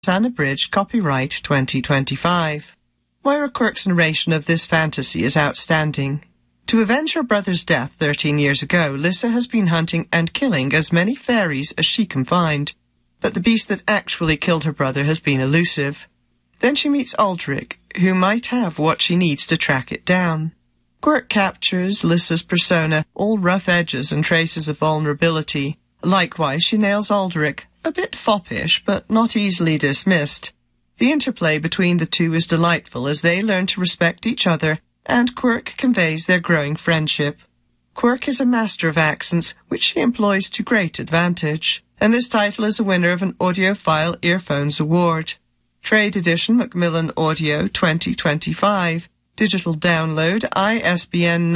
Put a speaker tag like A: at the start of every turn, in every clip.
A: unabridged, copyright 2025. Moira Quirk's narration of this fantasy is outstanding. To avenge her brother's death 13 years ago, Lissa has been hunting and killing as many fairies as she can find. But the beast that actually killed her brother has been elusive. Then she meets Aldrich, who might have what she needs to track it down. Quirk captures Lissa's persona, all rough edges and traces of vulnerability. Likewise, she nails Aldrich, a bit foppish, but not easily dismissed. The interplay between the two is delightful as they learn to respect each other, and Quirk conveys their growing friendship. Quirk is a master of accents, which she employs to great advantage, and this title is a winner of an Audiophile Earphones Award. Trade edition, Macmillan Audio 2025. Digital download, ISBN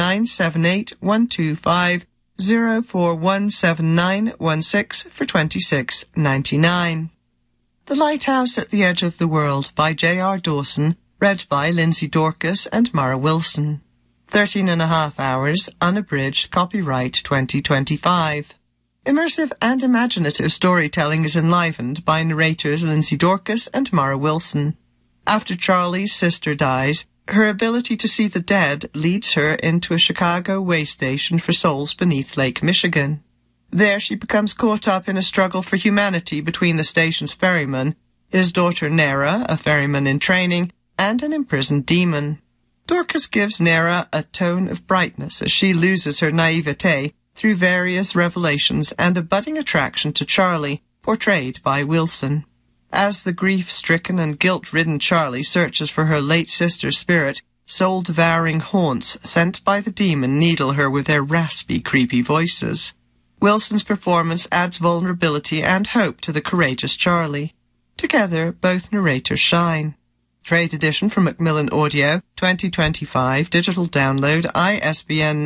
A: 978-125-0417916 for $26.99. The Lighthouse at the Edge of the World by J.R. Dawson, read by Lindsay Dorcas and Mara Wilson. 13.5 hours, unabridged, copyright 2025. Immersive and imaginative storytelling is enlivened by narrators Lindsay Dorcas and Mara Wilson. After Charlie's sister dies, her ability to see the dead leads her into a Chicago way station for souls beneath Lake Michigan. There she becomes caught up in a struggle for humanity between the station's ferryman, his daughter Nera, a ferryman in training, and an imprisoned demon. Dorcas gives Nera a tone of brightness as she loses her naivete through various revelations and a budding attraction to Charlie, portrayed by Wilson. As the grief-stricken and guilt-ridden Charlie searches for her late sister's spirit, soul-devouring haunts sent by the demon needle her with their raspy, creepy voices. Wilson's performance adds vulnerability and hope to the courageous Charlie. Together, both narrators shine. Trade edition from Macmillan Audio, 2025, digital download, ISBN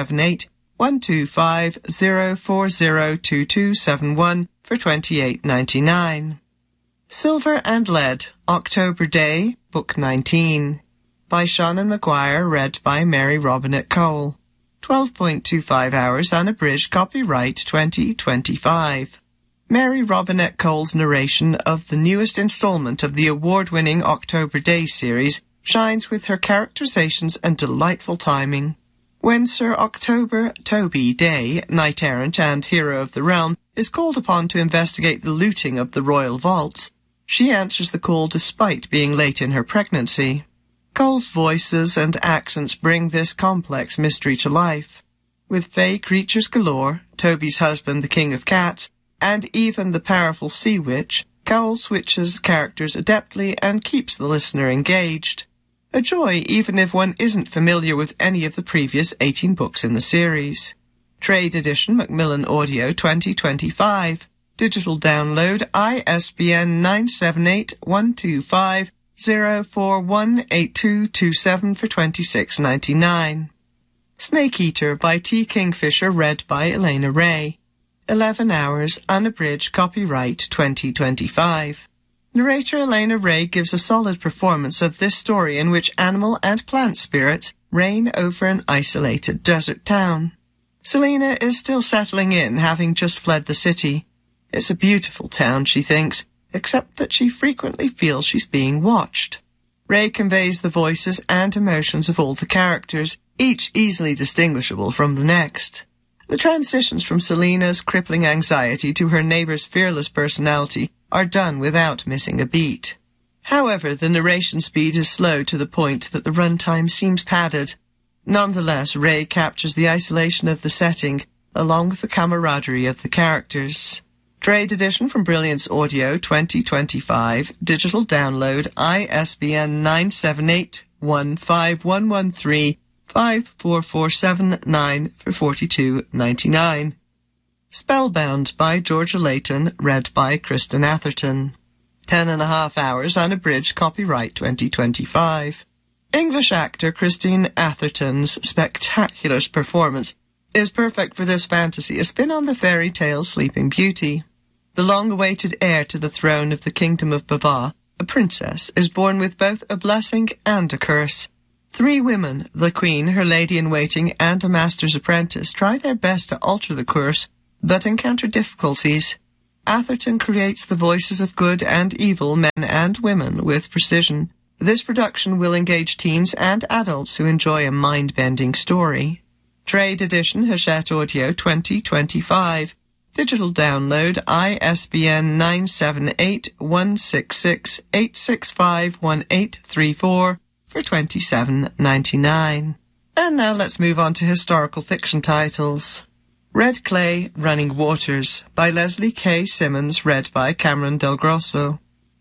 A: 978-125-0402271 for $28.99. Silver and Lead, October Day, Book 19, by Shannon Maguire, read by Mary Robinette Cole. 12.25 hours, unabridged, copyright 2025. Mary Robinette Cole's narration of the newest installment of the award-winning October Day series shines with her characterizations and delightful timing. When Sir October Toby Day, knight-errant and hero of the realm, is called upon to investigate the looting of the royal vaults, she answers the call despite being late in her pregnancy. Cole's voices and accents bring this complex mystery to life. With fey creatures galore, Toby's husband the King of Cats, and even the powerful Sea Witch, Cole switches characters adeptly and keeps the listener engaged. A joy even if one isn't familiar with any of the previous 18 books in the series. Trade edition, Macmillan Audio 2025. Digital download, ISBN 978-125-0418227 for $26.99. Snake Eater by T. Kingfisher, read by Elena Ray. 11 hours, unabridged, copyright 2025. Narrator Elena Ray gives a solid performance of this story in which animal and plant spirits reign over an isolated desert town. Selena is still settling in, having just fled the city. It's a beautiful town, she thinks, except that she frequently feels she's being watched. Ray conveys the voices and emotions of all the characters, each easily distinguishable from the next. The transitions from Selena's crippling anxiety to her neighbor's fearless personality are done without missing a beat. However, the narration speed is slow to the point that the runtime seems padded. Nonetheless, Ray captures the isolation of the setting, along with the camaraderie of the characters. Trade edition from Brilliance Audio 2025, digital download, ISBN 978-15113-54479 for $42.99. Spellbound by Georgia Layton, read by Kristen Atherton. 10.5 hours, unabridged, copyright 2025. English actor Christine Atherton's spectacular performance is perfect for this fantasy, a spin on the fairy tale Sleeping Beauty. The long-awaited heir to the throne of the Kingdom of Bava, a princess, is born with both a blessing and a curse. 3 women, the queen, her lady-in-waiting, and a master's apprentice, try their best to alter the curse, but encounter difficulties. Atherton creates the voices of good and evil men and women with precision. This production will engage teens and adults who enjoy a mind-bending story. Trade edition Hachette Audio 2025. Digital download ISBN 978-166-865-1834 for $27.99. And now let's move on to historical fiction titles. Red Clay, Running Waters by Leslie K. Simmons, read by Cameron Del Grosso.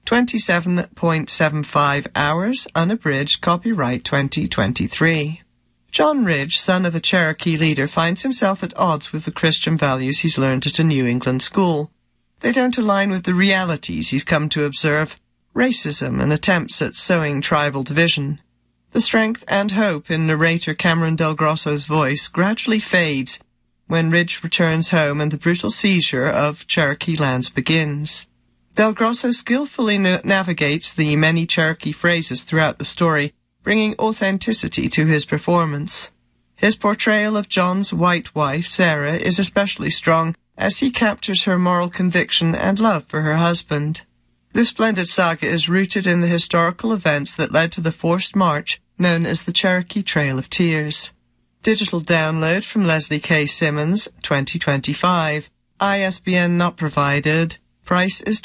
A: 27.75 hours, unabridged, copyright 2023. John Ridge, son of a Cherokee leader, finds himself at odds with the Christian values he's learned at a New England school. They don't align with the realities he's come to observe, racism and attempts at sowing tribal division. The strength and hope in narrator Cameron Del Grosso's voice gradually fades when Ridge returns home and the brutal seizure of Cherokee lands begins. Del Grosso skillfully navigates the many Cherokee phrases throughout the story, bringing authenticity to his performance. His portrayal of John's white wife, Sarah, is especially strong as he captures her moral conviction and love for her husband. This splendid saga is rooted in the historical events that led to the forced march known as the Cherokee Trail of Tears. Digital download from Leslie K. Simmons, 2025. ISBN not provided. Price is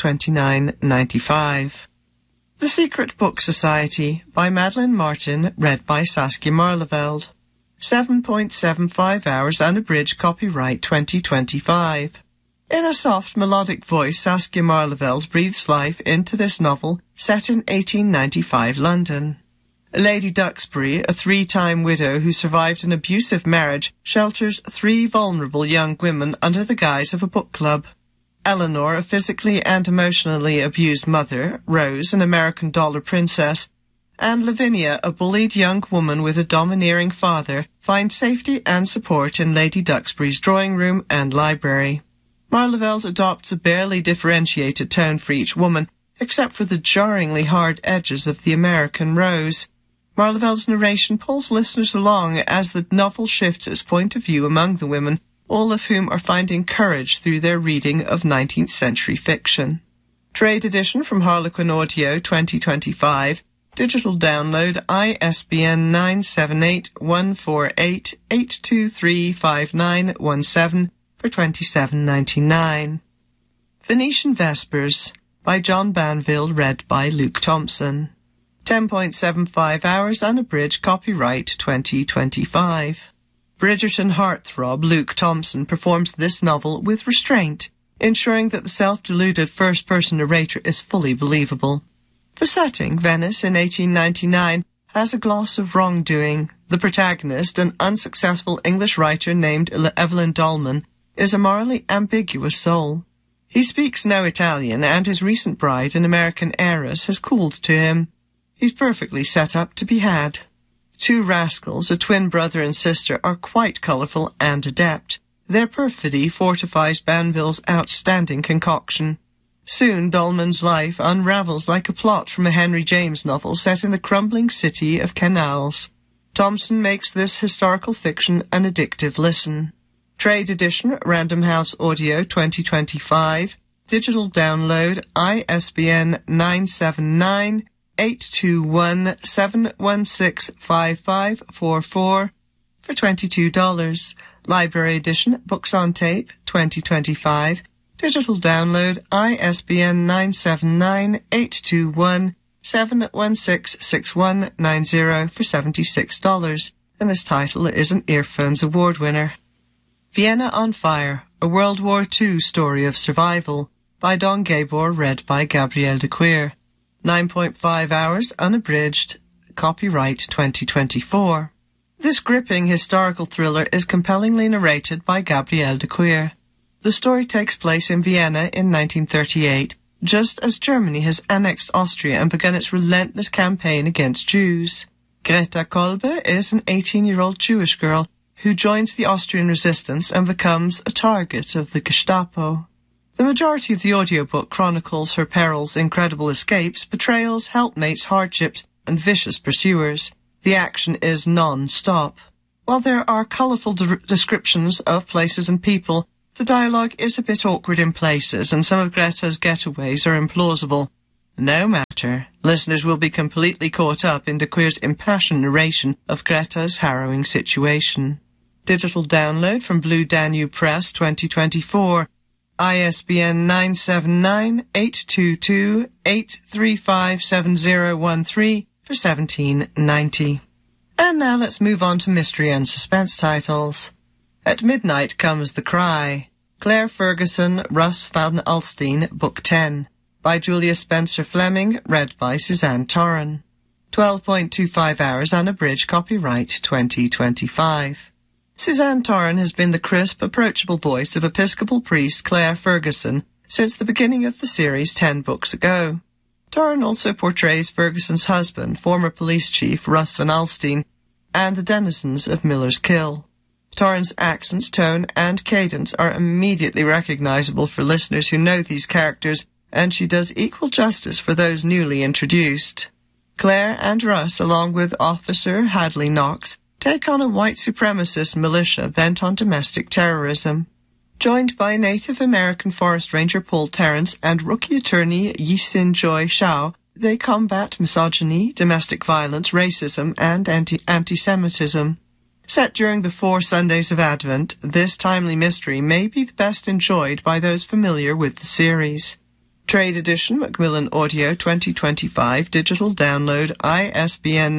A: $29.95. The Secret Book Society by Madeline Martin, read by Saskia Marleveld. 7.75 hours, unabridged, copyright 2025. In a soft, melodic voice, Saskia Marleveld breathes life into this novel set in 1895 London. Lady Duxbury, a 3-time widow who survived an abusive marriage, shelters 3 vulnerable young women under the guise of a book club. Eleanor, a physically and emotionally abused mother, Rose, an American dollar princess, and Lavinia, a bullied young woman with a domineering father, find safety and support in Lady Duxbury's drawing room and library. Marleveld adopts a barely differentiated tone for each woman, except for the jarringly hard edges of the American Rose. Marleveld's narration pulls listeners along as the novel shifts its point of view among the women, all of whom are finding courage through their reading of 19th century fiction. Trade edition from Harlequin Audio 2025. Digital download ISBN 978-148-823-5917 for $27.99. Venetian Vespers by John Banville, read by Luke Thompson. 10.75 hours, unabridged, copyright 2025. Bridgerton heartthrob Luke Thompson performs this novel with restraint, ensuring that the self-deluded first-person narrator is fully believable. The setting, Venice in 1899, has a gloss of wrongdoing. The protagonist, an unsuccessful English writer named Evelyn Dolman, is a morally ambiguous soul. He speaks no Italian, and his recent bride, an American heiress, has cooled to him. He's perfectly set up to be had. 2 rascals, a twin brother and sister, are quite colourful and adept. Their perfidy fortifies Banville's outstanding concoction. Soon Dolman's life unravels like a plot from a Henry James novel set in the crumbling city of Canals. Thompson makes this historical fiction an addictive listen. Trade edition, Random House Audio 2025. Digital download, ISBN 979-821-716-5544 for $22. Library edition, Books on Tape 2025. Digital download, ISBN 979-821-716-6190 for $76. And this title is an Earphones Award winner. Vienna on Fire, a World War II story of survival by Don Gabor, read by Gabrielle de Queer. 9.5 hours, unabridged, copyright 2024. This gripping historical thriller is compellingly narrated by Gabrielle de Queer. The story takes place in Vienna in 1938, just as Germany has annexed Austria and begun its relentless campaign against Jews. Greta Kolbe is an 18-year-old Jewish girl who joins the Austrian resistance and becomes a target of the Gestapo. The majority of the audiobook chronicles her perils, incredible escapes, betrayals, helpmates, hardships, and vicious pursuers. The action is non-stop. While there are colourful descriptions of places and people, the dialogue is a bit awkward in places, and some of Greta's getaways are implausible. No matter. Listeners will be completely caught up in De Queer's impassioned narration of Greta's harrowing situation. Digital download from Blue Danube Press 2024. ISBN 979-822-8357013 for $17.90. And now let's move on to mystery and suspense titles. At Midnight Comes the Cry. Claire Ferguson, Russ Van Alstyne, Book 10. By Julia Spencer Fleming, read by Suzanne Torren. 12.25 hours unabridged, copyright 2025. Suzanne Torren has been the crisp, approachable voice of Episcopal priest Claire Ferguson since the beginning of the series 10 books ago. Torren also portrays Ferguson's husband, former police chief Russ Van Alstyne, and the denizens of Miller's Kill. Torren's accents, tone, and cadence are immediately recognizable for listeners who know these characters, and she does equal justice for those newly introduced. Claire and Russ, along with Officer Hadley Knox, take on a white supremacist militia bent on domestic terrorism. Joined by Native American Forest Ranger Paul Terrence and rookie attorney Yisin Joy Shao, they combat misogyny, domestic violence, racism, and anti-Semitism. Set during the 4 Sundays of Advent, this timely mystery may be the best enjoyed by those familiar with the series. Trade edition, Macmillan Audio 2025, digital download, ISBN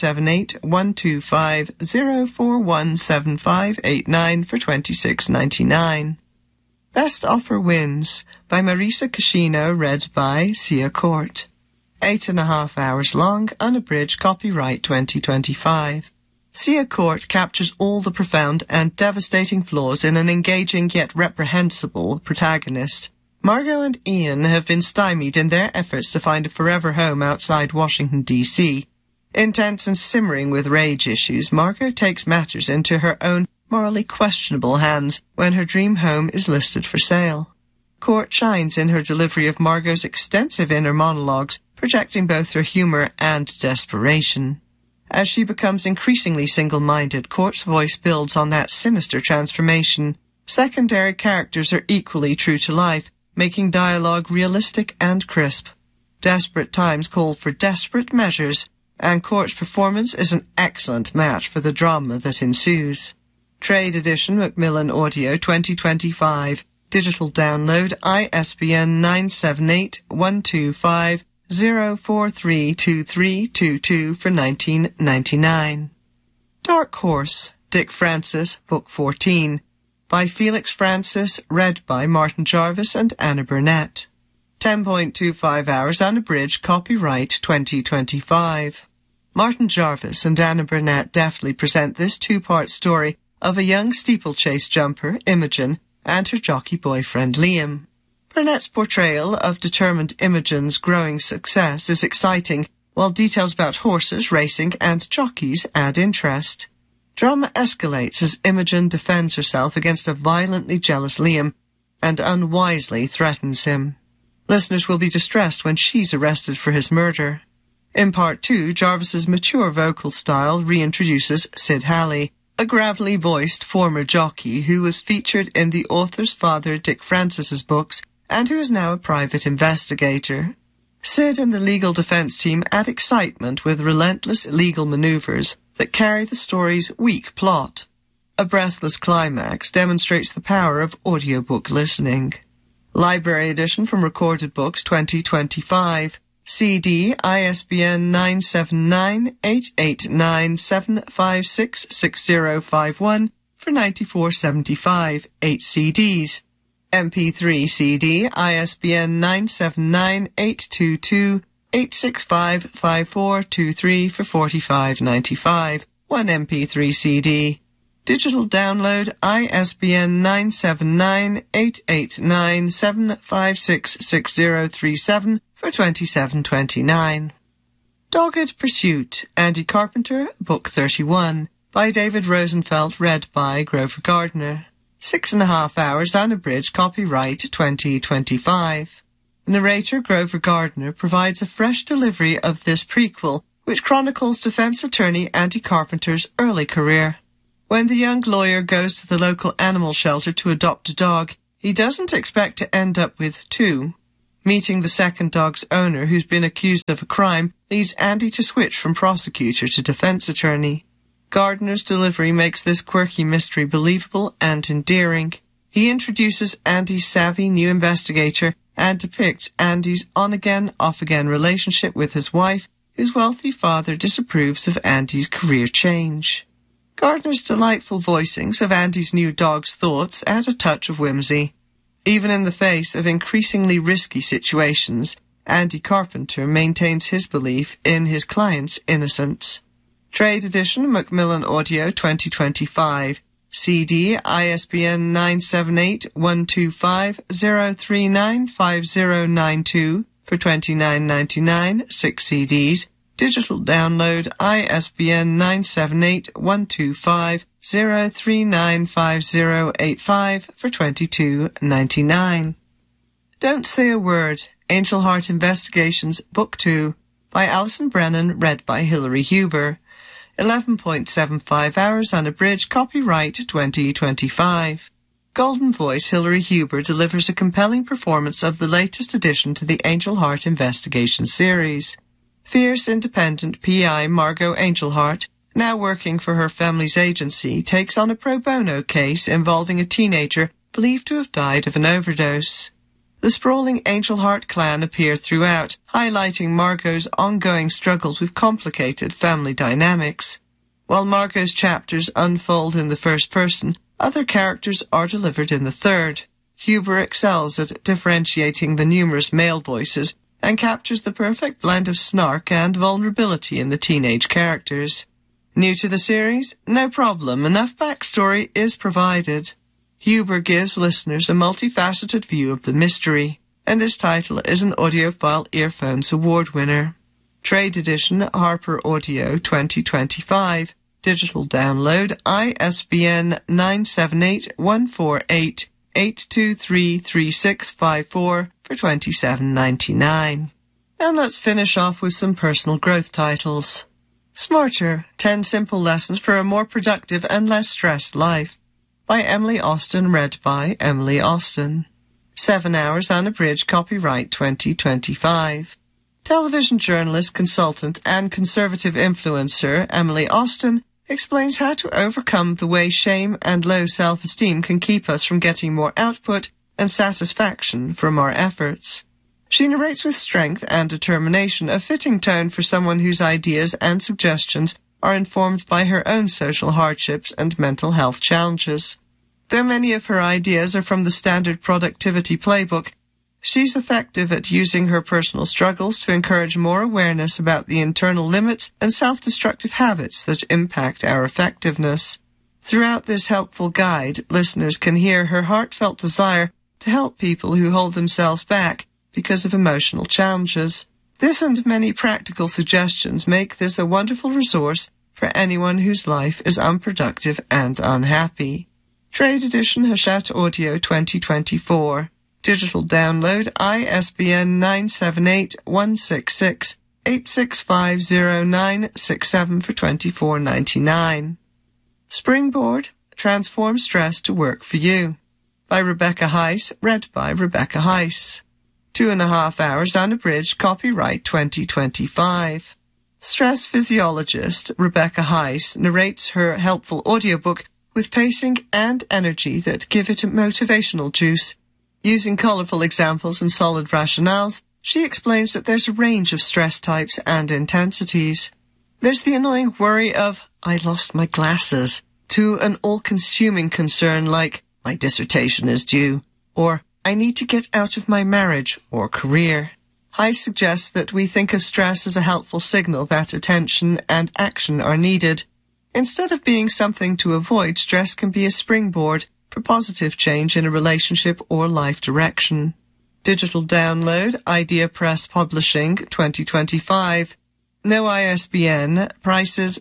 A: 978-125-0417589 for $26.99. Best Offer Wins, by Marisa Cascino, read by Sia Court. 8.5 hours long, unabridged, copyright 2025. Sia Court captures all the profound and devastating flaws in an engaging yet reprehensible protagonist. Margot and Ian have been stymied in their efforts to find a forever home outside Washington, D.C. Intense and simmering with rage issues, Margot takes matters into her own morally questionable hands when her dream home is listed for sale. Court shines in her delivery of Margot's extensive inner monologues, projecting both her humor and desperation. As she becomes increasingly single-minded, Court's voice builds on that sinister transformation. Secondary characters are equally true to life, making dialogue realistic and crisp. Desperate times call for desperate measures, and Court's performance is an excellent match for the drama that ensues. Trade edition, Macmillan Audio 2025, digital download, ISBN 978-125-0432322 for $19.99. Dark Horse, Dick Francis, Book 14. By Felix Francis, read by Martin Jarvis and Anna Burnett. 10.25 hours unabridged, copyright 2025. Martin Jarvis and Anna Burnett deftly present this 2-part story of a young steeplechase jumper, Imogen, and her jockey boyfriend, Liam. Burnett's portrayal of determined Imogen's growing success is exciting, while details about horses, racing, and jockeys add interest. Drama escalates as Imogen defends herself against a violently jealous Liam and unwisely threatens him. Listeners will be distressed when she's arrested for his murder. In Part 2, Jarvis's mature vocal style reintroduces Sid Halley, a gravelly voiced former jockey who was featured in the author's father Dick Francis's books and who is now a private investigator. Sid and the legal defense team add excitement with relentless legal maneuvers that carry the story's weak plot. A breathless climax demonstrates the power of audiobook listening. Library edition from Recorded Books 2025. CD ISBN 979-889-756-6051 for $94.75, 8 CDs. MP3 CD ISBN 979-822-865-5423 for $45.95, 1 MP3 CD. Digital download ISBN 979-889-756-6037 for $27.29. Dogged Pursuit, Andy Carpenter, Book 31, by David Rosenfeld, read by Grover Gardner. 6.5 hours unabridged, copyright 2025. Narrator Grover Gardner provides a fresh delivery of this prequel, which chronicles defense attorney Andy Carpenter's early career. When the young lawyer goes to the local animal shelter to adopt a dog, he doesn't expect to end up with 2. Meeting the second dog's owner, who's been accused of a crime, leads Andy to switch from prosecutor to defense attorney. Gardner's delivery makes this quirky mystery believable and endearing. He introduces Andy's savvy new investigator and depicts Andy's on-again, off-again relationship with his wife, whose wealthy father disapproves of Andy's career change. Gardner's delightful voicings of Andy's new dog's thoughts add a touch of whimsy. Even in the face of increasingly risky situations, Andy Carpenter maintains his belief in his client's innocence. Trade edition, Macmillan Audio 2025. CD, ISBN 978-125-039-5092 for $29.99, 6 CDs. Digital download, ISBN 978-125-039-5085 for $22.99. Don't Say a Word, Angel Heart Investigations, Book 2, by Alison Brennan, read by Hilary Huber. 11.75 hours unabridged, copyright 2025. Golden Voice Hilary Huber delivers a compelling performance of the latest addition to the Angel Heart Investigation series. Fierce, independent PI Margot Angelhart, now working for her family's agency, takes on a pro bono case involving a teenager believed to have died of an overdose. The sprawling Angelhart clan appear throughout, highlighting Margot's ongoing struggles with complicated family dynamics. While Margot's chapters unfold in the first person, other characters are delivered in the third. Huber excels at differentiating the numerous male voices and captures the perfect blend of snark and vulnerability in the teenage characters. New to the series? No problem, enough backstory is provided. Huber gives listeners a multifaceted view of the mystery, and this title is an Audiophile Earphones Award winner. Trade edition, Harper Audio 2025. Digital download, ISBN 978-148-8233654 for $27.99. And let's finish off with some personal growth titles. Smarter, 10 Simple Lessons for a More Productive and Less Stressed Life, by Emily Austin, read by Emily Austin. 7 hours unabridged, copyright 2025. Television journalist, consultant, and conservative influencer Emily Austin explains how to overcome the way shame and low self-esteem can keep us from getting more output and satisfaction from our efforts. She narrates with strength and determination, a fitting tone for someone whose ideas and suggestions are informed by her own social hardships and mental health challenges. Though many of her ideas are from the standard productivity playbook, she's effective at using her personal struggles to encourage more awareness about the internal limits and self-destructive habits that impact our effectiveness. Throughout this helpful guide, listeners can hear her heartfelt desire to help people who hold themselves back because of emotional challenges. This and many practical suggestions make this a wonderful resource for anyone whose life is unproductive and unhappy. Trade edition, Hachette Audio 2024. Digital download, ISBN 978-166-8650967 for $24.99. Springboard, Transform Stress to Work for You, by Rebecca Heiss, read by Rebecca Heiss. 2.5 hours unabridged, copyright 2025. Stress physiologist Rebecca Heiss narrates her helpful audiobook with pacing and energy that give it a motivational juice. Using colourful examples and solid rationales, she explains that there's a range of stress types and intensities. There's the annoying worry of, I lost my glasses, to an all-consuming concern like, my dissertation is due, or I need to get out of my marriage or career. Heiss suggests that we think of stress as a helpful signal that attention and action are needed. Instead of being something to avoid, stress can be a springboard for positive change in a relationship or life direction. Digital download, Idea Press Publishing, 2025. No ISBN, prices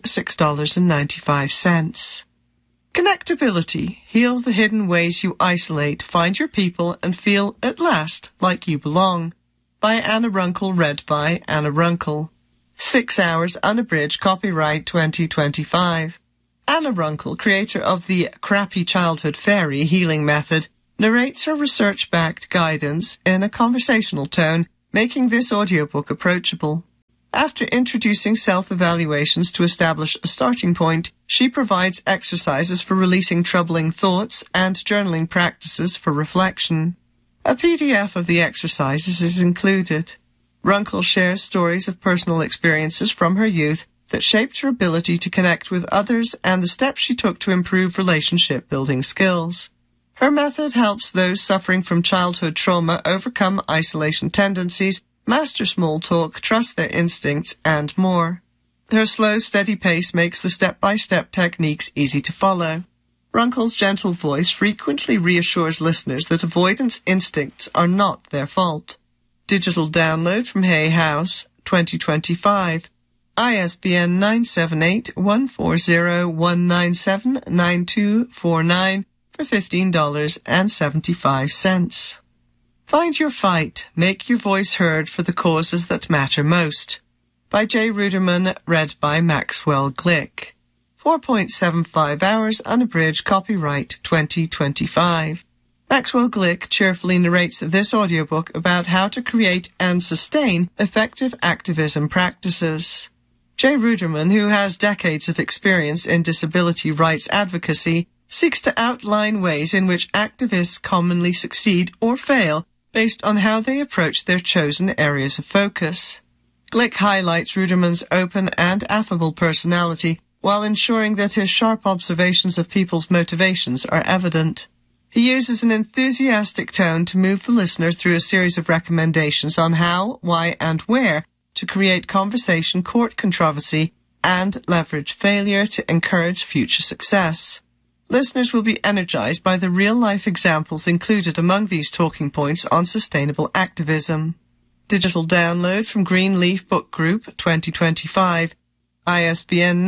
A: $6.95. Connectability, heal the hidden ways you isolate, find your people and feel, at last, like you belong, by Anna Runkle, read by Anna Runkle. 6 hours unabridged, copyright 2025. Anna Runkle, creator of the Crappy Childhood Fairy healing method, narrates her research-backed guidance in a conversational tone, making this audiobook approachable. After introducing self-evaluations to establish a starting point, she provides exercises for releasing troubling thoughts and journaling practices for reflection. A PDF of the exercises is included. Runkle shares stories of personal experiences from her youth that shaped her ability to connect with others and the steps she took to improve relationship-building skills. Her method helps those suffering from childhood trauma overcome isolation tendencies, master small talk, trust their instincts, and more. Her slow, steady pace makes the step-by-step techniques easy to follow. Runkle's gentle voice frequently reassures listeners that avoidance instincts are not their fault. Digital download from Hay House, 2025. ISBN 978-140-197-9249 for $15.75. Find your fight. Make your voice heard for the causes that matter most. By Jay Ruderman, read by Maxwell Glick. 4.75 hours, unabridged, copyright 2025. Maxwell Glick cheerfully narrates this audiobook about how to create and sustain effective activism practices. Jay Ruderman, who has decades of experience in disability rights advocacy, seeks to outline ways in which activists commonly succeed or fail based on how they approach their chosen areas of focus. Glick highlights Ruderman's open and affable personality while ensuring that his sharp observations of people's motivations are evident. He uses an enthusiastic tone to move the listener through a series of recommendations on how, why, and where to create conversation, court controversy, and leverage failure to encourage future success. Listeners will be energized by the real-life examples included among these talking points on sustainable activism. Digital download from Greenleaf Book Group, 2025. ISBN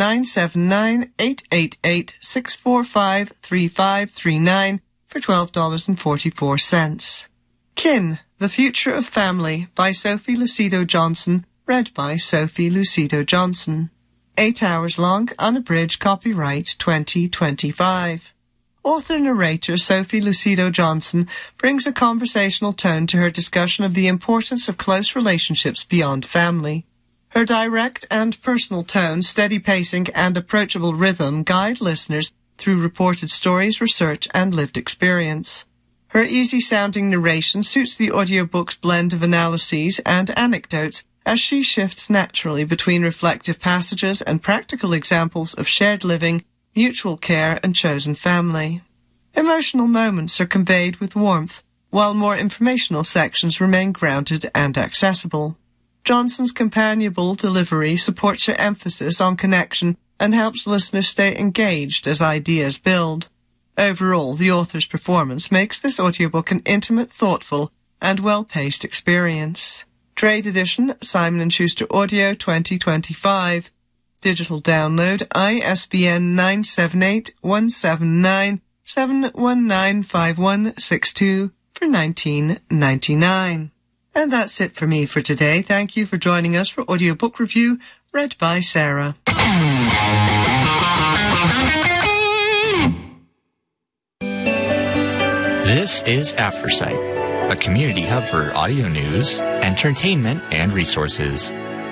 A: 979-888-645-3539 for $12.44. Kin, The Future of Family by Sophie Lucido Johnson, read by Sophie Lucido Johnson. 8 hours long, unabridged, copyright 2025. Author-narrator Sophie Lucido Johnson brings a conversational tone to her discussion of the importance of close relationships beyond family. Her direct and personal tone, steady pacing, and approachable rhythm guide listeners through reported stories, research, and lived experience. Her easy-sounding narration suits the audiobook's blend of analyses and anecdotes as she shifts naturally between reflective passages and practical examples of shared living, mutual care, and chosen family. Emotional moments are conveyed with warmth, while more informational sections remain grounded and accessible. Johnson's companionable delivery supports her emphasis on connection and helps listeners stay engaged as ideas build. Overall, the author's performance makes this audiobook an intimate, thoughtful, and well-paced experience. Trade edition, Simon & Schuster Audio, 2025. Digital download, ISBN 978-179-7195162 for $19.99. And that's it for me for today. Thank you for joining us for Audiobook Review, read by Sarah.
B: This is AfterSight, a community hub for audio news, entertainment, and resources.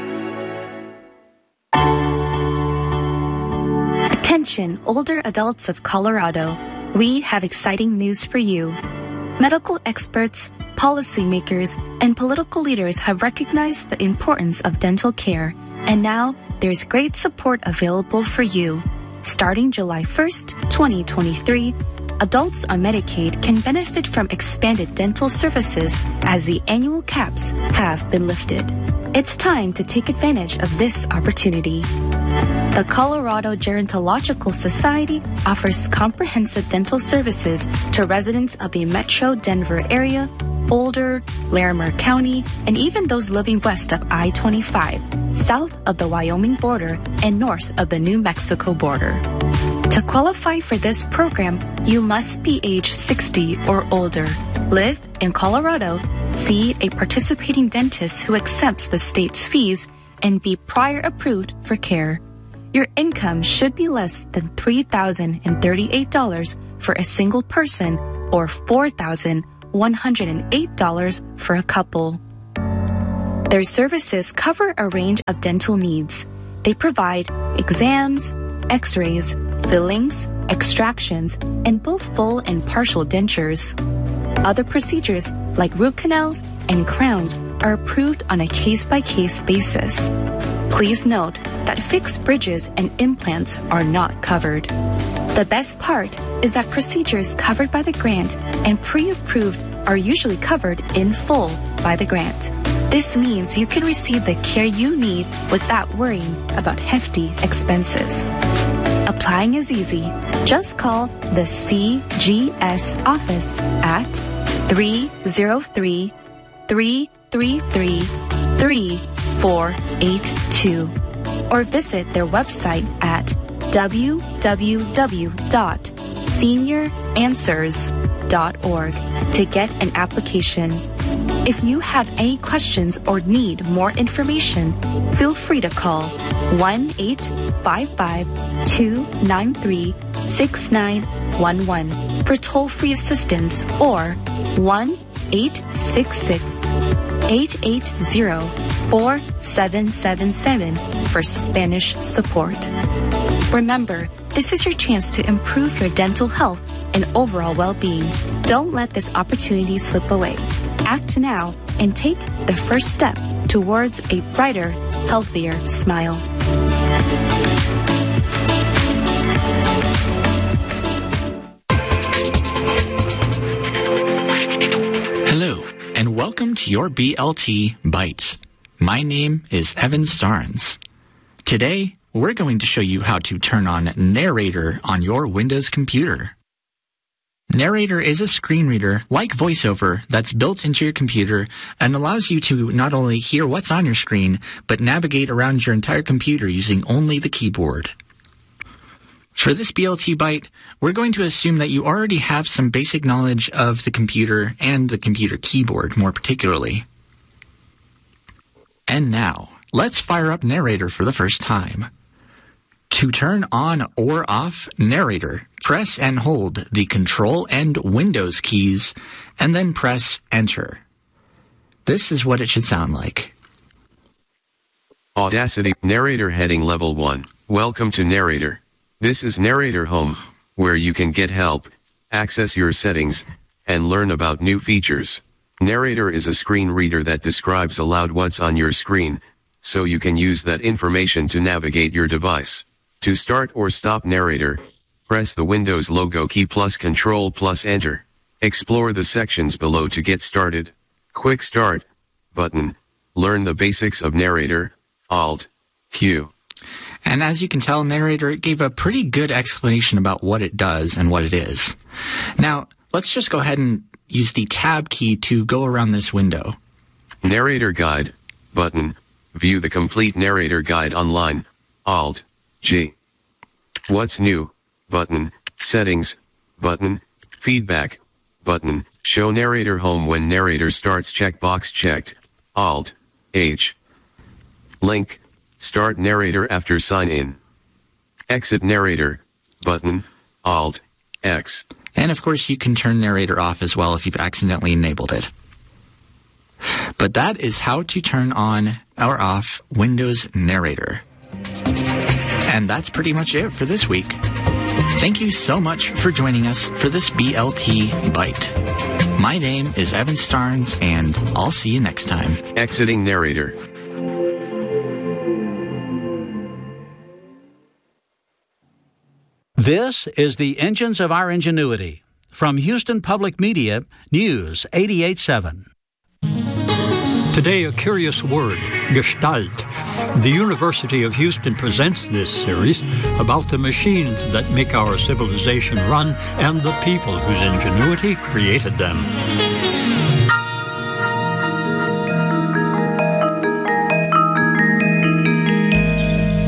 C: Attention, older adults of Colorado. We have exciting news for you. Medical experts, policymakers, and political leaders have recognized the importance of dental care, and now there's great support available for you. Starting July 1st, 2023, adults on Medicaid can benefit from expanded dental services as the annual caps have been lifted. It's time to take advantage of this opportunity. The Colorado Gerontological Society offers comprehensive dental services to residents of the Metro Denver area, Boulder, Larimer County, and even those living west of I-25, south of the Wyoming border, and north of the New Mexico border. To qualify for this program, you must be age 60 or older, live in Colorado, see a participating dentist who accepts the state's fees, and be prior approved for care. Your income should be less than $3,038 for a single person or $4,108 for a couple. Their services cover a range of dental needs. They provide exams, x-rays, fillings, extractions, and both full and partial dentures. Other procedures like root canals and crowns are approved on a case-by-case basis. Please note that fixed bridges and implants are not covered. The best part is that procedures covered by the grant and pre-approved are usually covered in full by the grant. This means you can receive the care you need without worrying about hefty expenses. Applying is easy. Just call the CGS office at 303-333-3482 or visit their website at www.senioranswers.org to get an application. If you have any questions or need more information, feel free to call 1-855-293-6911 for toll-free assistance or 1-866-880-4777 for Spanish support. Remember, this is your chance to improve your dental health and overall well-being. Don't let this opportunity slip away. Act now and take the first step towards a brighter, healthier smile.
B: Hello, and welcome to your BLT Bites. My name is Evan Starnes. Today, we're going to show you how to turn on Narrator on your Windows computer. Narrator is a screen reader like VoiceOver that's built into your computer and allows you to not only hear what's on your screen, but navigate around your entire computer using only the keyboard. For this BLT Bite, we're going to assume that you already have some basic knowledge of the computer and the computer keyboard more particularly. And now, let's fire up Narrator for the first time. To turn on or off Narrator, press and hold the Control and Windows keys, and then press Enter. This is what it should sound like.
D: Audacity Narrator Heading Level 1. Welcome to Narrator. This is Narrator Home, where you can get help, access your settings, and learn about new features. Narrator is a screen reader that describes aloud what's on your screen, so you can use that information to navigate your device. To start or stop Narrator, press the Windows logo key plus Control plus Enter. Explore the sections below to get started. Quick Start button. Learn the basics of Narrator. Alt Q.
B: And as you can tell, Narrator gave a pretty good explanation about what it does and what it is. Now, let's just go ahead and use the Tab key to go around this window.
D: Narrator Guide button. View the complete Narrator Guide online. Alt G. What's new button. Settings button. Feedback button. Show Narrator home when Narrator starts checkbox checked. Alt H. Link. Start Narrator after sign in. Exit Narrator button. Alt X.
B: And of course you can turn Narrator off as well if you've accidentally enabled it. But that is how to turn on or off Windows Narrator. And that's pretty much it for this week. Thank you so much for joining us for this BLT Bite. My name is Evan Starnes, and I'll see you next time.
D: Exiting Narrator.
E: This is the Engines of Our Ingenuity. From Houston Public Media, News 88.7.
F: Today, a curious word, Gestalt. The University of Houston presents this series about the machines that make our civilization run and the people whose ingenuity created them.
G: The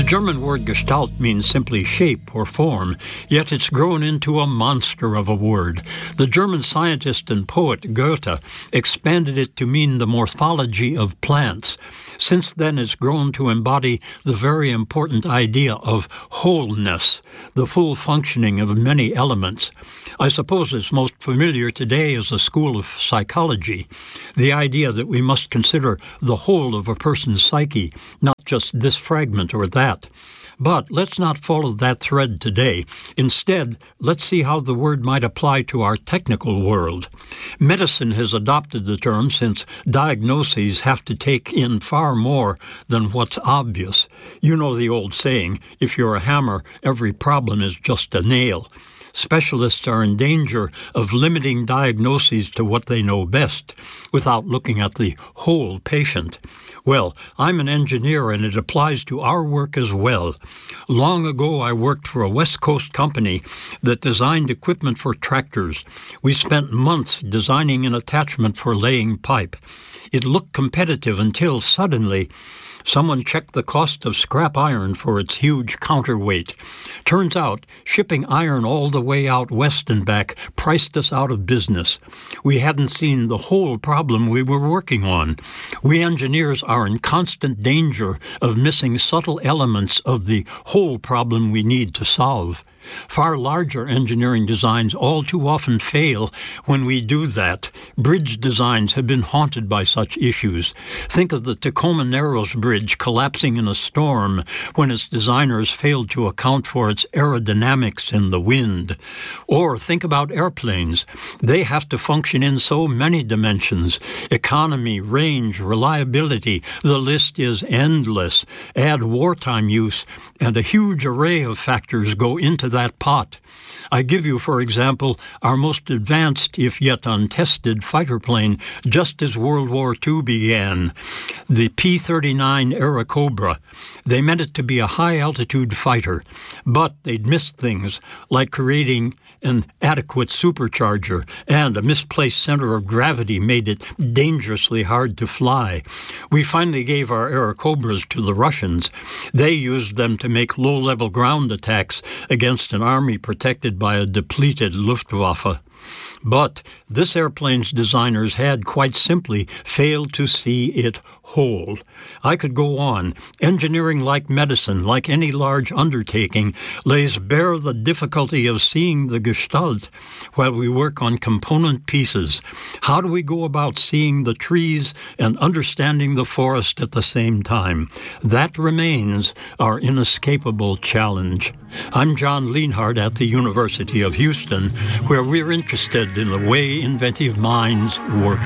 F: The German word Gestalt means simply shape or form, yet it's grown into a monster of a word. The German scientist and poet Goethe expanded it to mean the morphology of plants. Since then, it's grown to embody the very important idea of wholeness, the full functioning of many elements. I suppose it's most familiar today as a school of psychology, the idea that we must consider the whole of a person's psyche, not just this fragment or that. But let's not follow that thread today. Instead, let's see how the word might apply to our technical world. Medicine has adopted the term since diagnoses have to take in far more than what's obvious. You know the old saying, if you're a hammer, every problem is just a nail. Specialists are in danger of limiting diagnoses to what they know best, without looking at the whole patient. Well, I'm an engineer, and it applies to our work as well. Long ago, I worked for a West Coast company that designed equipment for tractors. We spent months designing an attachment for laying pipe. It looked competitive until suddenly someone checked the cost of scrap iron for its huge counterweight. Turns out, shipping iron all the way out west and back priced us out of business. We hadn't seen the whole problem we were working on. We engineers are in constant danger of missing subtle elements of the whole problem we need to solve. Far larger engineering designs all too often fail when we do that. Bridge designs have been haunted by such issues. Think of the Tacoma Narrows Bridge collapsing in a storm when its designers failed to account for its aerodynamics in the wind. Or think about airplanes. They have to function in so many dimensions: economy, range, reliability. The list is endless. Add wartime use, and a huge array of factors go into that pot. I give you, for example, our most advanced, if yet untested, fighter plane just as World War II began, the P-39 Airacobra. They meant it to be a high-altitude fighter, but they'd missed things like creating an adequate supercharger, and a misplaced center of gravity made it dangerously hard to fly. We finally gave our Airacobras to the Russians. They used them to make low-level ground attacks against an army protected by a depleted Luftwaffe. But this airplane's designers had quite simply failed to see it whole. I could go on. Engineering, like medicine, like any large undertaking, lays bare the difficulty of seeing the gestalt while we work on component pieces. How do we go about seeing the trees and understanding the forest at the same time? That remains our inescapable challenge. I'm John Lienhardt at the University of Houston, where we're interested in the way inventive minds work.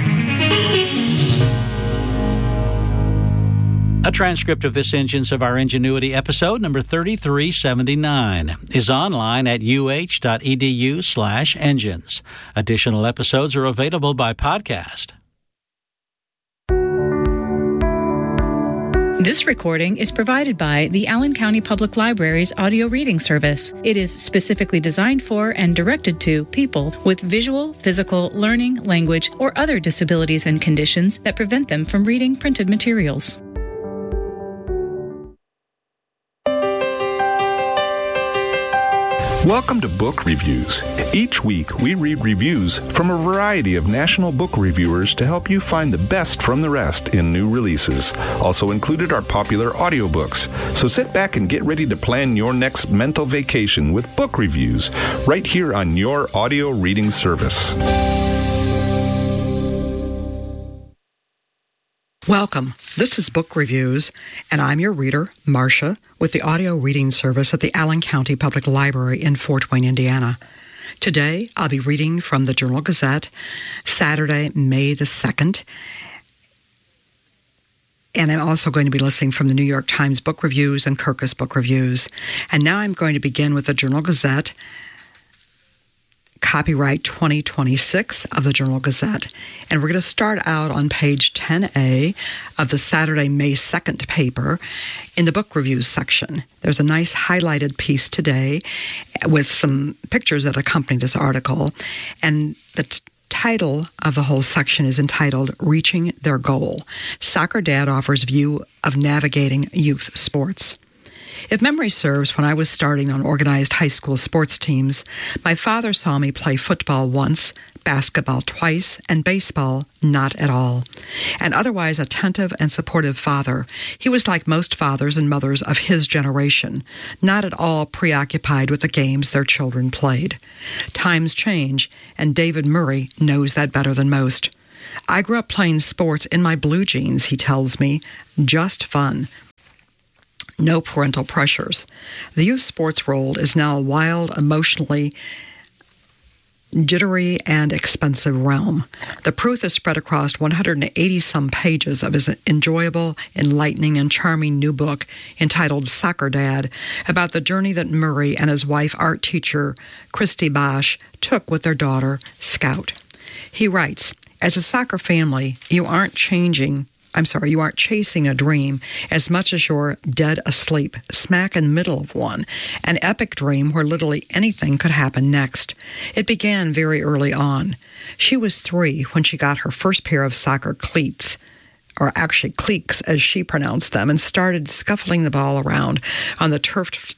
E: A transcript of this Engines of Our Ingenuity episode, number 3379, is online at uh.edu/engines. Additional episodes are available by podcast.
G: This recording is provided by the Allen County Public Library's audio reading service. It is specifically designed for and directed to people with visual, physical, learning, language, or other disabilities and conditions that prevent them from reading printed materials.
H: Welcome to Book Reviews. Each week, we read reviews from a variety of national book reviewers to help you find the best from the rest in new releases. Also included are popular audiobooks. So sit back and get ready to plan your next mental vacation with Book Reviews right here on your audio reading service.
I: Welcome. This is Book Reviews, and I'm your reader, Marcia, with the audio reading service at the Allen County Public Library in Fort Wayne, Indiana. Today, I'll be reading from the Journal-Gazette, Saturday, May the 2nd, and I'm also going to be listening from the New York Times Book Reviews and Kirkus Book Reviews. And now I'm going to begin with the Journal-Gazette, copyright 2026 of the Journal-Gazette. And we're going to start out on page 10A of the Saturday, May 2nd paper in the book reviews section. There's a nice highlighted piece today with some pictures that accompany this article. And the title of the whole section is entitled Reaching Their Goal. Soccer Dad offers view of navigating youth sports. If memory serves, when I was starting on organized high school sports teams, my father saw me play football once, basketball twice, and baseball not at all. An otherwise attentive and supportive father, he was like most fathers and mothers of his generation, not at all preoccupied with the games their children played. Times change, and David Murray knows that better than most. I grew up playing sports in my blue jeans, he tells me, just fun. No parental pressures. The youth sports world is now a wild, emotionally jittery and expensive realm. The proof is spread across 180-some pages of his enjoyable, enlightening, and charming new book entitled Soccer Dad, about the journey that Murray and his wife, art teacher Christy Bosch, took with their daughter, Scout. He writes, "As a soccer family, you aren't chasing a dream as much as you're dead asleep, smack in the middle of one, an epic dream where literally anything could happen next. It began very early on. She was 3 when she got her first pair of soccer cleats, or actually cleeks as she pronounced them, and started scuffling the ball around on the turfed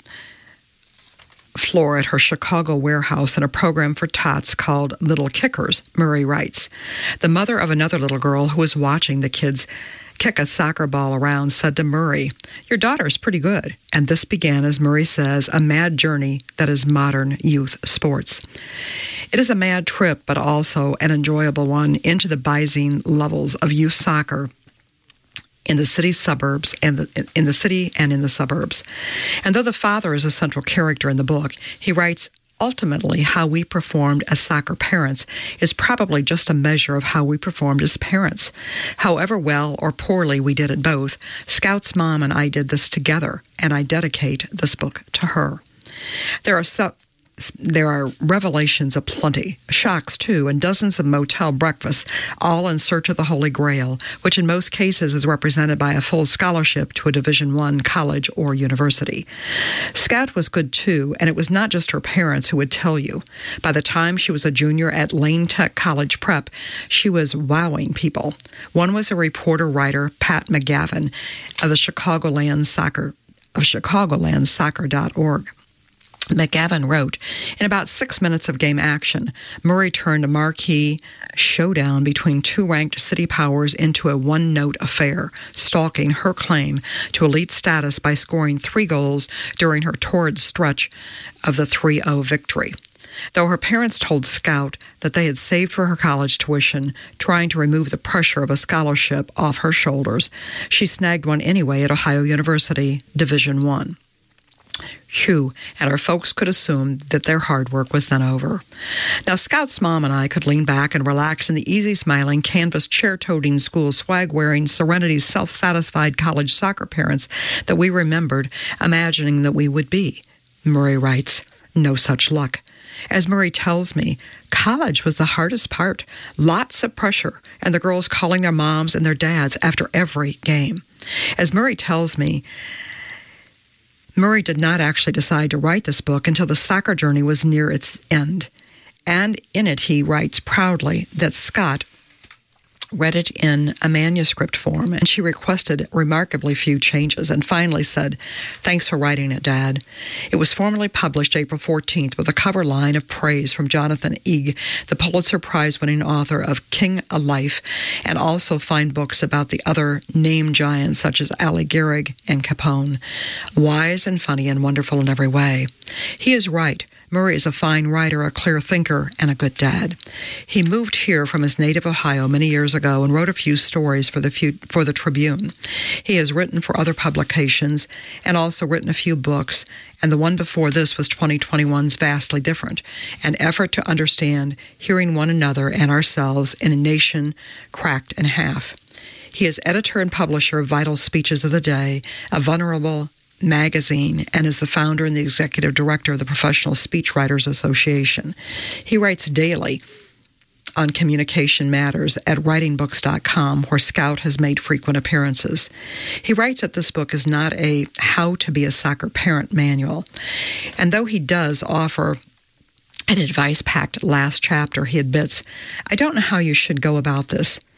I: floor at her Chicago warehouse in a program for tots called Little Kickers," Murray writes. The mother of another little girl who was watching the kids kick a soccer ball around said to Murray, "Your daughter's pretty good." And this began, as Murray says, a mad journey that is modern youth sports. It is a mad trip, but also an enjoyable one into the Byzine levels of youth soccer in the city suburbs and in the city and in the suburbs. And though the father is a central character in the book, he writes, ultimately, how we performed as soccer parents is probably just a measure of how we performed as parents. However well or poorly we did it both, Scout's mom and I did this together, and I dedicate this book to her. There are revelations aplenty, shocks too, and dozens of motel breakfasts, all in search of the Holy Grail, which in most cases is represented by a full scholarship to a Division I college or university. Scout was good too, and it was not just her parents who would tell you. By the time she was a junior at Lane Tech College Prep, she was wowing people. One was a reporter-writer, Pat McGavin, of the Chicagolandsoccer.org. McGavin wrote, "In about 6 minutes of game action, Murray turned a marquee showdown between 2 ranked city powers into a one-note affair, stalking her claim to elite status by scoring 3 goals during her torrid stretch of the 3-0 victory." Though her parents told Scout that they had saved for her college tuition, trying to remove the pressure of a scholarship off her shoulders, she snagged one anyway at Ohio University, Division I. Phew, and our folks could assume that their hard work was then over. Now, Scout's mom and I could lean back and relax in the easy-smiling, canvas chair-toting, school swag-wearing, Serenity's self-satisfied college soccer parents that we remembered, imagining that we would be. Murray writes, no such luck. As Murray tells me, college was the hardest part. Lots of pressure, and the girls calling their moms and their dads after every game. As Murray tells me, Murray did not actually decide to write this book until the soccer journey was near its end. And in it he writes proudly that Scott read it in a manuscript form, and she requested remarkably few changes and finally said, "Thanks for writing it, Dad." It was formally published April 14th with a cover line of praise from Jonathan Eig, the Pulitzer Prize-winning author of King a Life, and also fine books about the other name giants such as Ali Gehrig and Capone. Wise and funny and wonderful in every way. He is right. Murray is a fine writer, a clear thinker, and a good dad. He moved here from his native Ohio many years ago and wrote a few stories for the Tribune. He has written for other publications and also written a few books, and the one before this was 2021's Vastly Different, an effort to understand hearing one another and ourselves in a nation cracked in half. He is editor and publisher of Vital Speeches of the Day, a vulnerable magazine, and is the founder and the executive director of the Professional Speechwriters Association. He writes daily on communication matters at writingbooks.com, where Scout has made frequent appearances. He writes that this book is not a how to be a soccer parent manual, and though he does offer an advice-packed last chapter, he admits, "I don't know how you should go about this.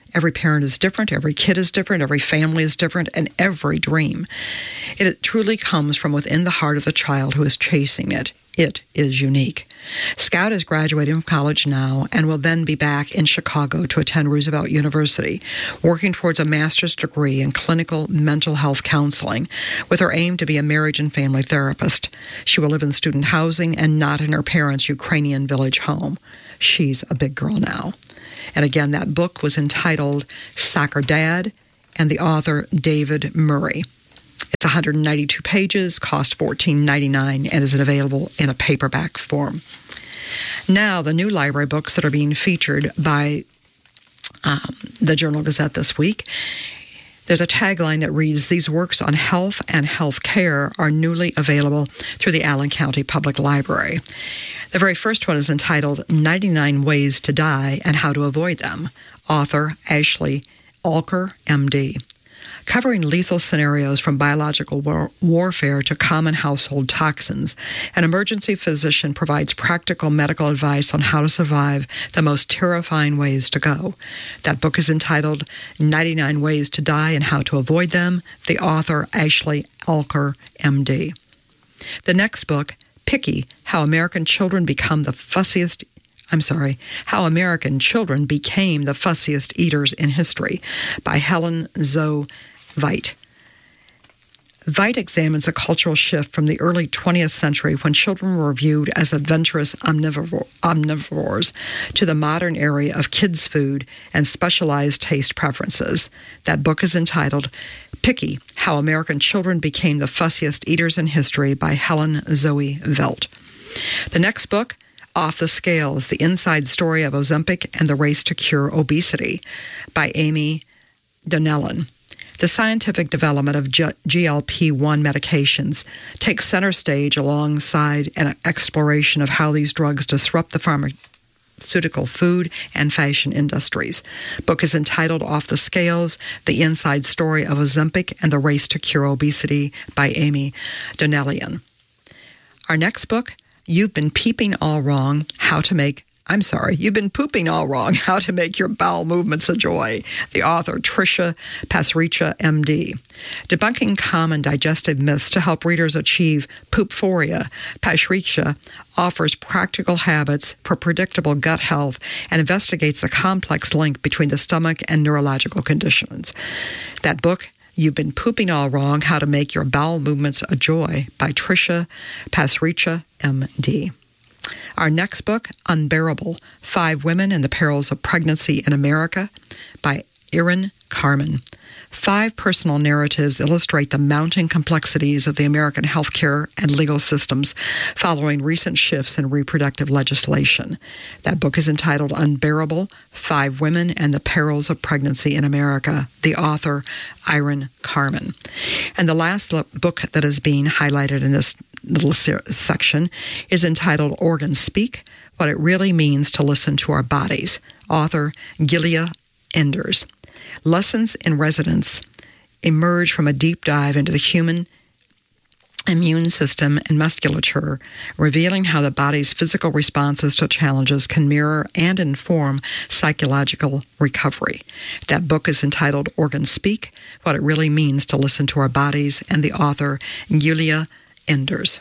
I: Every parent is different, every kid is different, every family is different, and every dream. It truly comes from within the heart of the child who is chasing it. It is unique. Scout is graduating from college now and will then be back in Chicago to attend Roosevelt University, working towards a master's degree in clinical mental health counseling, with her aim to be a marriage and family therapist. She will live in student housing and not in her parents' Ukrainian village home. She's a big girl now. And again, that book was entitled Soccer Dad, and the author David Murray. It's 192 pages, cost $14.99, and is available in a paperback form. Now, the new library books that are being featured by the Journal-Gazette this week. There's a tagline that reads, "These works on health and health care are newly available through the Allen County Public Library." The very first one is entitled 99 Ways to Die and How to Avoid Them, author Ashley Alker, MD. Covering lethal scenarios from biological warfare to common household toxins, an emergency physician provides practical medical advice on how to survive the most terrifying ways to go. That book is entitled 99 Ways to Die and How to Avoid Them, the author Ashley Alker, MD. The next book, Picky, How American Children became the fussiest eaters in history, by Helen Zoe Veit. Veit examines a cultural shift from the early 20th century when children were viewed as adventurous omnivores to the modern era of kids' food and specialized taste preferences. That book is entitled Picky, How American Children Became the Fussiest Eaters in History, by Helen Zoe Veit. The next book, Off the Scales, The Inside Story of Ozempic and the Race to Cure Obesity, by Amy Donnellan. The scientific development of GLP-1 medications takes center stage alongside an exploration of how these drugs disrupt the pharmaceutical, food, and fashion industries. Book is entitled Off the Scales, The Inside Story of Ozempic and the Race to Cure Obesity, by Amy Donnellan. Our next book, You've Been Pooping All Wrong, How to Make Your Bowel Movements a Joy. The author, Tricia Pasricha, MD. Debunking common digestive myths to help readers achieve poopphoria, Pasricha offers practical habits for predictable gut health and investigates the complex link between the stomach and neurological conditions. That book, You've Been Pooping All Wrong, How to Make Your Bowel Movements a Joy, by Tricia Pasricha, MD. Our next book, Unbearable, 5 Women and the Perils of Pregnancy in America, by Erin Carmen. 5 personal narratives illustrate the mounting complexities of the American healthcare and legal systems following recent shifts in reproductive legislation. That book is entitled Unbearable, 5 Women and the Perils of Pregnancy in America, the author, Erin Carmen. And the last book that is being highlighted in this little section is entitled Organ Speak, What It Really Means to Listen to Our Bodies, author Gilia Enders. Lessons in Residence emerge from a deep dive into the human immune system and musculature, revealing how the body's physical responses to challenges can mirror and inform psychological recovery. That book is entitled Organ Speak, What It Really Means to Listen to Our Bodies, and the author Gilia Enders.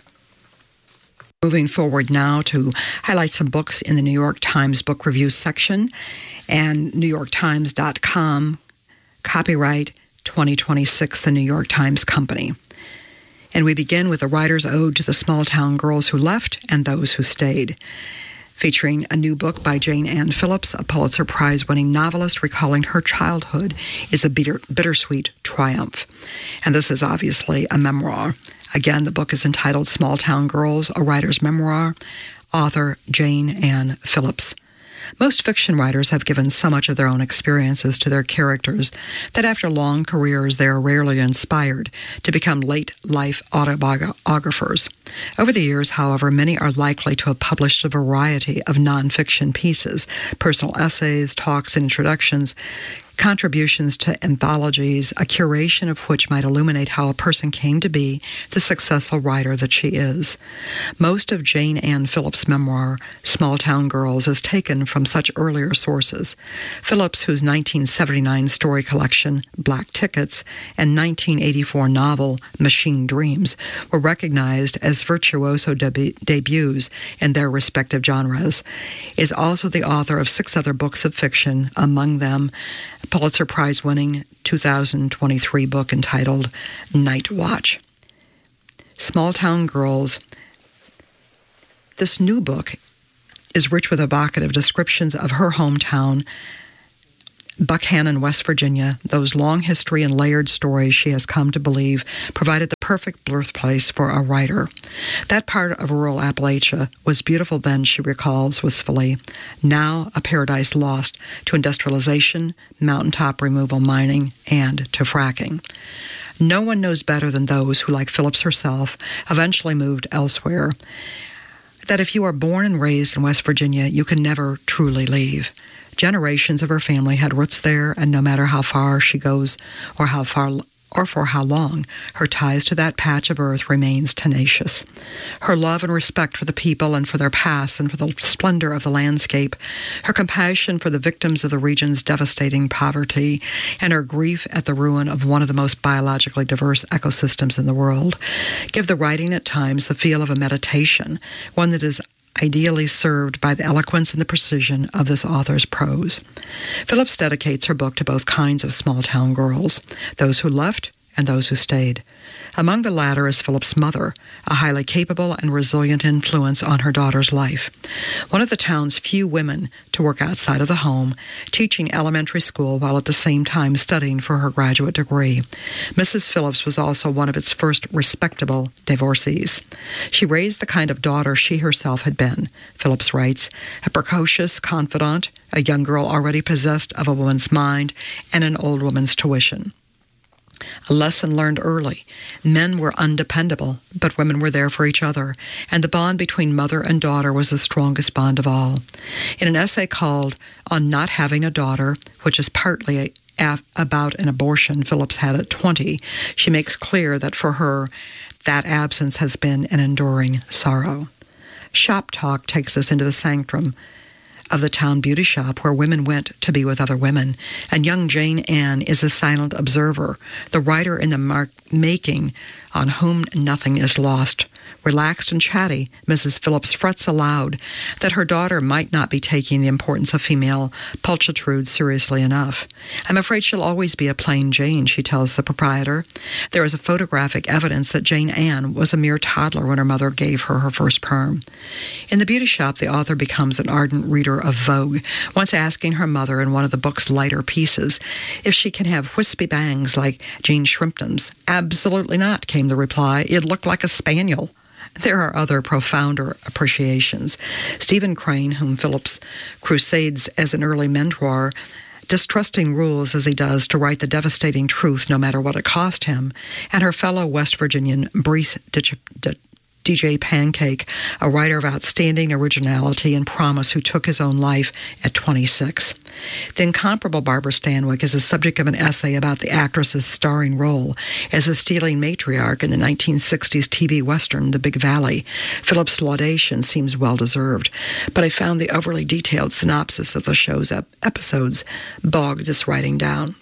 I: Moving forward now to highlight some books in the New York Times Book Review section and NewYorkTimes.com, copyright 2026, The New York Times Company. And we begin with a writer's ode to the small-town girls who left and those who stayed, featuring a new book by Jane Ann Phillips, a Pulitzer Prize-winning novelist, recalling her childhood is a bittersweet triumph. And this is obviously a memoir. Again, the book is entitled Small Town Girls, A Writer's Memoir, author Jane Ann Phillips. Most fiction writers have given so much of their own experiences to their characters that after long careers they are rarely inspired to become late-life autobiographers. Over the years, however, many are likely to have published a variety of nonfiction pieces, personal essays, talks, and introductions, contributions to anthologies, a curation of which might illuminate how a person came to be the successful writer that she is. Most of Jane Ann Phillips' memoir, Small Town Girls, is taken from such earlier sources. Phillips, whose 1979 story collection, Black Tickets, and 1984 novel, Machine Dreams, were recognized as virtuoso debuts in their respective genres, is also the author of 6 other books of fiction, among them Pulitzer Prize-winning 2023 book entitled Night Watch. Small Town Girls. This new book is rich with evocative descriptions of her hometown, Buckhannon, West Virginia, those long history and layered stories she has come to believe provided the perfect birthplace for a writer. That part of rural Appalachia was beautiful then, she recalls wistfully, now a paradise lost to industrialization, mountaintop removal mining, and to fracking. No one knows better than those who, like Phillips herself, eventually moved elsewhere, that if you are born and raised in West Virginia, you can never truly leave. Generations of her family had roots there, and no matter how far she goes or for how long, her ties to that patch of earth remains tenacious. Her love and respect for the people and for their past and for the splendor of the landscape, her compassion for the victims of the region's devastating poverty, and her grief at the ruin of one of the most biologically diverse ecosystems in the world, give the writing at times the feel of a meditation, one that is ideally served by the eloquence and the precision of this author's prose. Phillips dedicates her book to both kinds of small-town girls, those who left and those who stayed. Among the latter is Phillips' mother, a highly capable and resilient influence on her daughter's life. One of the town's few women to work outside of the home, teaching elementary school while at the same time studying for her graduate degree. Mrs. Phillips was also one of its first respectable divorcees. She raised the kind of daughter she herself had been, Phillips writes, a precocious confidant, a young girl already possessed of a woman's mind and an old woman's tuition. A lesson learned early. Men were undependable, but women were there for each other, and the bond between mother and daughter was the strongest bond of all. In an essay called On Not Having a Daughter, which is partly about an abortion Phillips had at 20, she makes clear that for her, that absence has been an enduring sorrow. Shop talk takes us into the sanctum of the town beauty shop where women went to be with other women, and young Jane Ann is a silent observer, the writer in the making on whom nothing is lost. Relaxed and chatty, Mrs. Phillips frets aloud that her daughter might not be taking the importance of female pulchritude seriously enough. I'm afraid she'll always be a plain Jane, she tells the proprietor. There is a photographic evidence that Jane Ann was a mere toddler when her mother gave her her first perm. In the beauty shop, the author becomes an ardent reader of Vogue, once asking her mother in one of the book's lighter pieces if she can have wispy bangs like Jean Shrimpton's. Absolutely not, came the reply. It looked like a spaniel. There are other profounder appreciations. Stephen Crane, whom Phillips crusades as an early mentor, distrusting rules as he does to write the devastating truth no matter what it cost him, and her fellow West Virginian Breese DJ Pancake, a writer of outstanding originality and promise who took his own life at 26. The incomparable Barbara Stanwyck is the subject of an essay about the actress's starring role as a stealing matriarch in the 1960s TV Western, The Big Valley. Phillips' laudation seems well-deserved, but I found the overly detailed synopsis of the show's episodes bogged this writing down.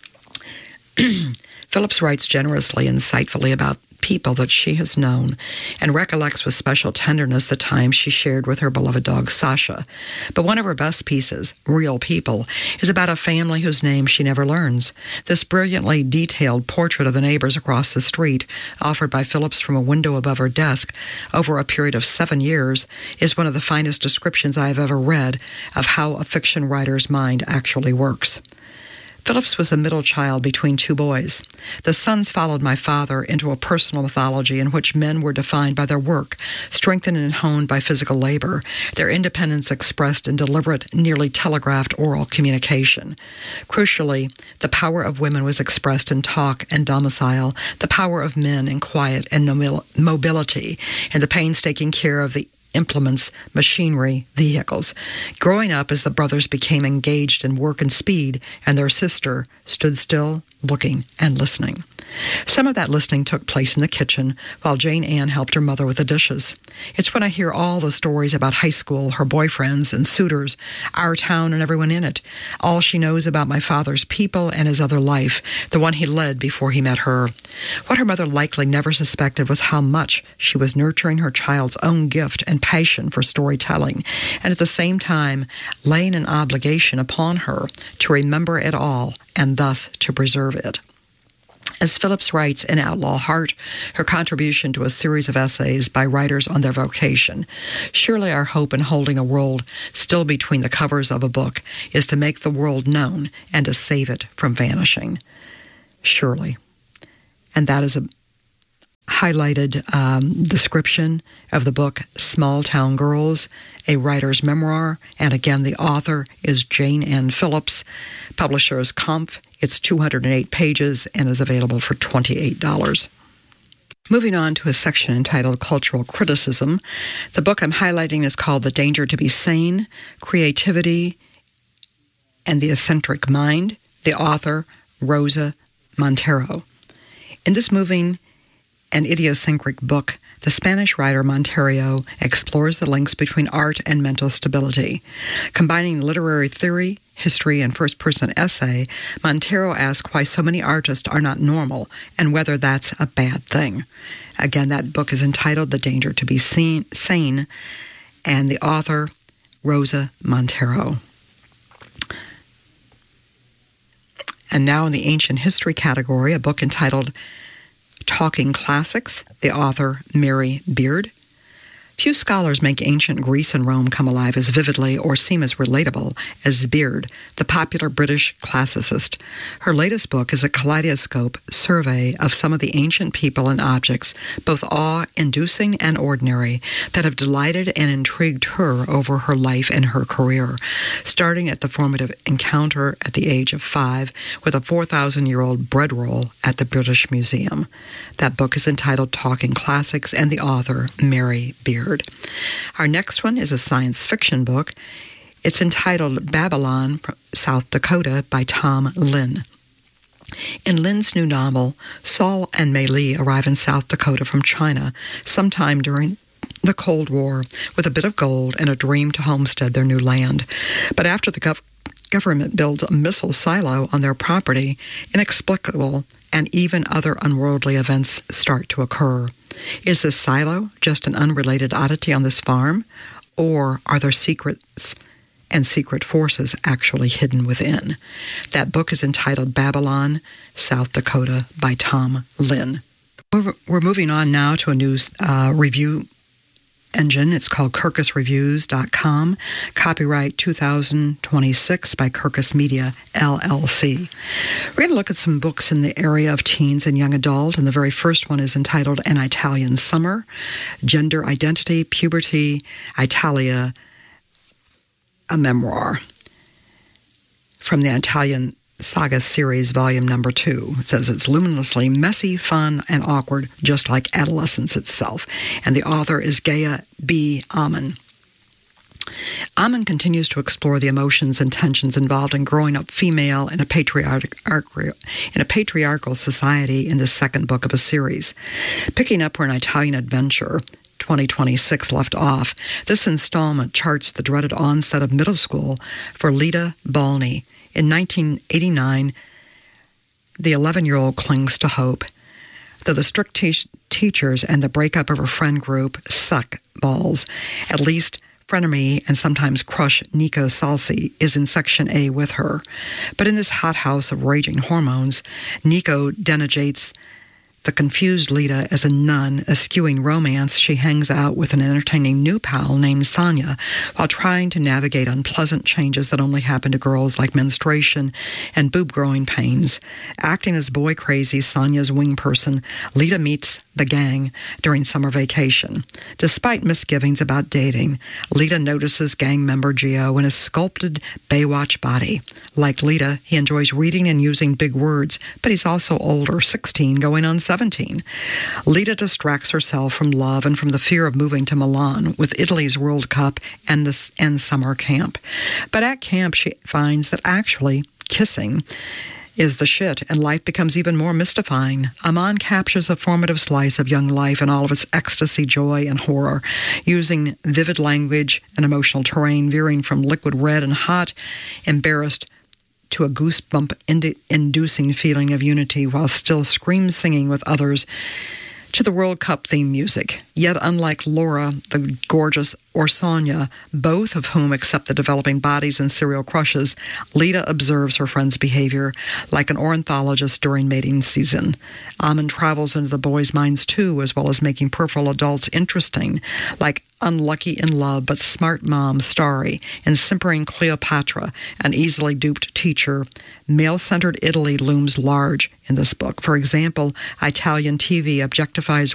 I: Phillips writes generously and insightfully about people that she has known and recollects with special tenderness the time she shared with her beloved dog Sasha. But one of her best pieces, Real People, is about a family whose name she never learns. This brilliantly detailed portrait of the neighbors across the street, offered by Phillips from a window above her desk over a period of 7 years, is one of the finest descriptions I have ever read of how a fiction writer's mind actually works. Phillips was a middle child between 2 boys. The sons followed my father into a personal mythology in which men were defined by their work, strengthened and honed by physical labor, their independence expressed in deliberate, nearly telegraphed oral communication. Crucially, the power of women was expressed in talk and domicile, the power of men in quiet and mobility, and the painstaking care of the implements, machinery, vehicles. Growing up as the brothers became engaged in work and speed, and their sister stood still, looking and listening. Some of that listening took place in the kitchen while Jane Ann helped her mother with the dishes. It's when I hear all the stories about high school, her boyfriends and suitors, our town and everyone in it, all she knows about my father's people and his other life, the one he led before he met her. What her mother likely never suspected was how much she was nurturing her child's own gift and passion for storytelling, and at the same time laying an obligation upon her to remember it all and thus to preserve it. As Phillips writes in Outlaw Heart, her contribution to a series of essays by writers on their vocation, surely our hope in holding a world still between the covers of a book is to make the world known and to save it from vanishing. Surely. And that is a highlighted description of the book Small Town Girls, a writer's memoir, and again the author is Jane Ann Phillips. Publisher is Kampf. It's 208 pages and is available for $28. Moving on to a section entitled Cultural Criticism, the book I'm highlighting is called The Danger to be Sane, Creativity and the Eccentric Mind, the author Rosa Montero. In this moving and idiosyncratic book, the Spanish writer Montero explores the links between art and mental stability. Combining literary theory, history, and first-person essay, Montero asks why so many artists are not normal and whether that's a bad thing. Again, that book is entitled The Danger to be Sane, and the author, Rosa Montero. And now in the ancient history category, a book entitled Talking Classics, the author Mary Beard. Few scholars make ancient Greece and Rome come alive as vividly or seem as relatable as Beard, the popular British classicist. Her latest book is a kaleidoscope survey of some of the ancient people and objects, both awe-inducing and ordinary, that have delighted and intrigued her over her life and her career, starting at the formative encounter at the age of 5 with a 4,000-year-old bread roll at the British Museum. That book is entitled Talking Classics, and the author, Mary Beard. Our next one is a science fiction book. It's entitled Babylon, South Dakota by Tom Lin. In Lin's new novel, Saul and Mei Li arrive in South Dakota from China sometime during the Cold War with a bit of gold and a dream to homestead their new land. But after the government builds a missile silo on their property, inexplicable and even other unworldly events start to occur. Is this silo just an unrelated oddity on this farm, or are there secrets and secret forces actually hidden within? That book is entitled Babylon, South Dakota by Tom Lin. We're moving on now to a new review engine. It's called KirkusReviews.com. Copyright 2026 by Kirkus Media, LLC. We're going to look at some books in the area of teens and young adult, and the very first one is entitled An Italian Summer, Gender Identity, Puberty, Italia, a Memoir, from the Italian Saga Series, Volume Number 2. It says it's luminously messy, fun, and awkward, just like adolescence itself. And the author is Gaia B. Amon. Amon continues to explore the emotions and tensions involved in growing up female in a patriarchal society in the second book of a series. Picking up where An Italian Adventure 2026 left off, this installment charts the dreaded onset of middle school for Lita Balney. In 1989, the 11-year-old clings to hope. Though the strict teachers and the breakup of her friend group suck balls, at least frenemy and sometimes crush Nico Salsi is in Section A with her. But in this hothouse of raging hormones, Nico denigrates the confused Lita as a nun eschewing romance. She hangs out with an entertaining new pal named Sonia while trying to navigate unpleasant changes that only happen to girls like menstruation and boob-growing pains. Acting as boy-crazy Sonia's wing person, Lita meets the gang during summer vacation. Despite misgivings about dating, Lita notices gang member Gio in his sculpted Baywatch body. Like Lita, he enjoys reading and using big words, but he's also older, 16, going on 17. 17. Lita distracts herself from love and from the fear of moving to Milan with Italy's World Cup and summer camp. But at camp, she finds that actually kissing is the shit, and life becomes even more mystifying. Aman captures a formative slice of young life in all of its ecstasy, joy, and horror, using vivid language and emotional terrain, veering from liquid red and hot, embarrassed, to a goosebump-inducing feeling of unity while still scream-singing with others to the World Cup theme music. Yet unlike Laura, the gorgeous, or Sonia, both of whom accept the developing bodies and serial crushes, Lita observes her friend's behavior like an ornithologist during mating season. Aman travels into the boys' minds too, as well as making peripheral adults interesting, like unlucky in love but smart mom Starry and simpering Cleopatra, an easily duped teacher. Male-centered Italy looms large in this book. For example, Italian TV objectifies